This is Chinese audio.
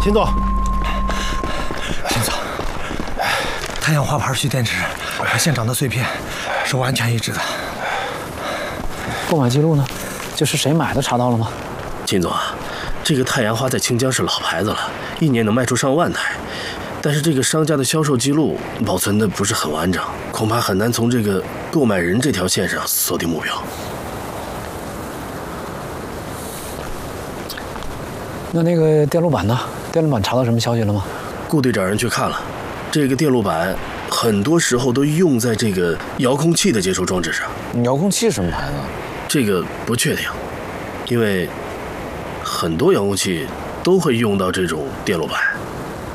秦总， 秦总，太阳花牌蓄电池和现场的碎片是完全一致的。 购买记录呢？就是谁买的查到了吗？ 秦总啊，这个太阳花在清江是老牌子了，1年能卖出上万台。但是这个商家的销售记录保存的不是很完整，恐怕很难从这个购买人这条线上锁定目标。 那个电路板呢？电路板查到什么消息了吗？ 顾队找人去看了，这个电路板很多时候都用在这个遥控器的接收装置上。 遥控器什么牌子？ 这个不确定，因为很多遥控器都会用到这种电路板。